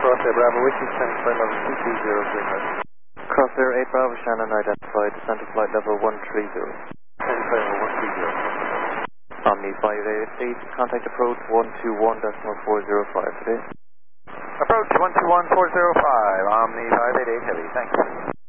Crosshair Bravo, Whiskey, descending flight level 220, Crosshair 8 Bravo Shannon identified, descending flight level 130. descending flight level 130. Omni 588, contact approach 121.405 today. Approach 121.405, Omni 588 Heavy, thanks.